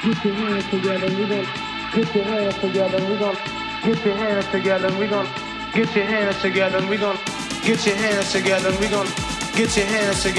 Get your hands together, we gon' get your hands together, we gon' get your hands together, we gon' get your hands together, we gon' get your hands together, we gon' get your hands together.